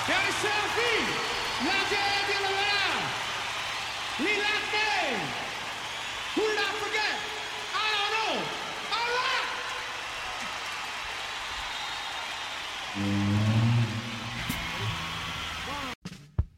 Harry Selfie, la gente de la Lilate. Who did I forget? I don't know. All right.